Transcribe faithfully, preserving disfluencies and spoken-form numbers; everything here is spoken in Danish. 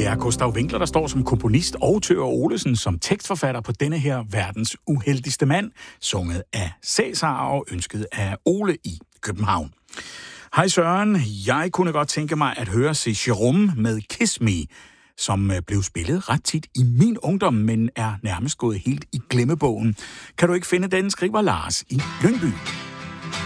Det er Gustav Winkler, der står som komponist, og Thøger Olesen som tekstforfatter på denne her verdens uheldigste mand, sunget af Cæsar og ønsket af Ole i København. Hej Søren, jeg kunne godt tænke mig at høre Se Jérôme med Kiss Me, som blev spillet ret tit i min ungdom, men er nærmest gået helt i glemmebogen. Kan du ikke finde den, skriver Lars i Lyngby.